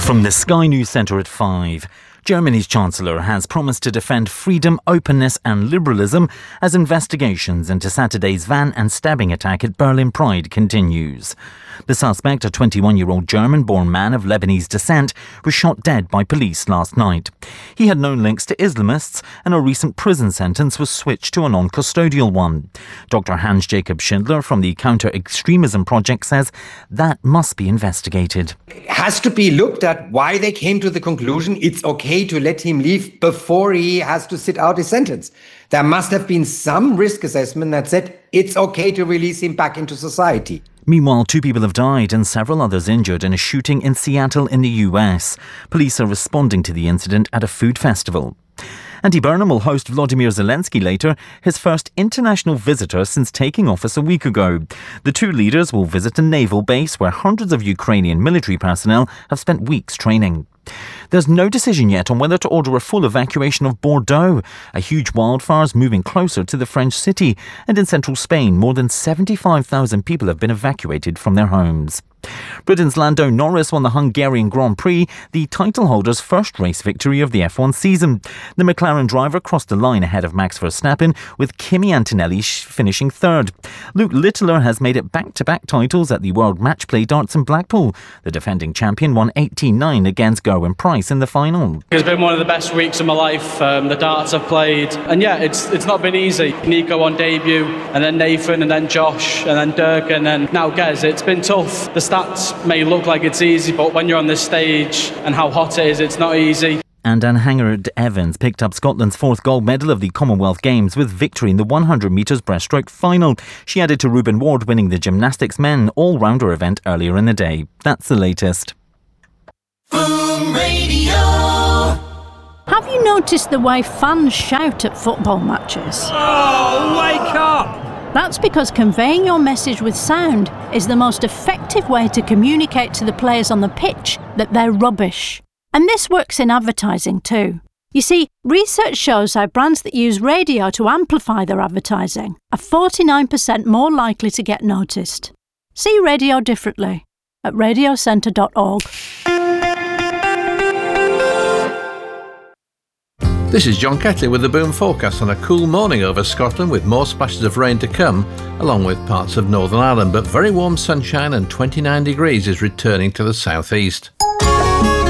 From the Sky News Centre at 5. Germany's Chancellor has promised to defend freedom, openness and liberalism as investigations into Saturday's van and stabbing attack at Berlin Pride continues. The suspect, a 21-year-old German-born man of Lebanese descent, was shot dead by police last night. He had known links to Islamists and a recent prison sentence was switched to a non-custodial one. Dr. Hans-Jacob Schindler from the Counter-Extremism Project says that must be investigated. It has to be looked at why they came to the conclusion it's okay to let him leave before he has to sit out his sentence. There must have been some risk assessment that said it's okay to release him back into society. Meanwhile, 2 people have died and several others injured in a shooting in Seattle in the US. Police are responding to the incident at a food festival. Andy Burnham will host Volodymyr Zelensky later, his first international visitor since taking office a week ago. The 2 leaders will visit a naval base where hundreds of Ukrainian military personnel have spent weeks training. There's no decision yet on whether to order a full evacuation of Bordeaux. A huge wildfire is moving closer to the French city, and in central Spain, more than 75,000 people have been evacuated from their homes. Britain's Lando Norris won the Hungarian Grand Prix, the title holder's first race victory of the F1 season. The McLaren driver crossed the line ahead of Max Verstappen, with Kimi Antonelli finishing third. Luke Littler has made it back-to-back titles at the World Match Play Darts in Blackpool. The defending champion won 18-9 against Gerwyn Price in the final. It's been one of the best weeks of my life. The darts I've played, and yeah, it's not been easy. Nico on debut, and then Nathan, and then Josh, and then Dirk, and then now Gez. It's been tough. The stats may look like it's easy, but when you're on this stage and how hot it is, it's not easy. And Anne Hangard-Evans picked up Scotland's 4th gold medal of the Commonwealth Games with victory in the 100 metres breaststroke final. She added to Ruben Ward winning the gymnastics men all-rounder event earlier in the day. That's the latest. Boom Radio. Have you noticed the way fans shout at football matches? Oh, wake up! That's because conveying your message with sound is the most effective way to communicate to the players on the pitch that they're rubbish. And this works in advertising too. You see, research shows how brands that use radio to amplify their advertising are 49% more likely to get noticed. See radio differently at radiocentre.org. This is John Ketley with the Boom Forecast on a cool morning over Scotland with more splashes of rain to come, along with parts of Northern Ireland, but very warm sunshine and 29 degrees is returning to the southeast.